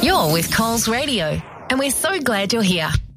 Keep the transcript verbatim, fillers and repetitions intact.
You're with Coles Radio, and we're so glad you're here.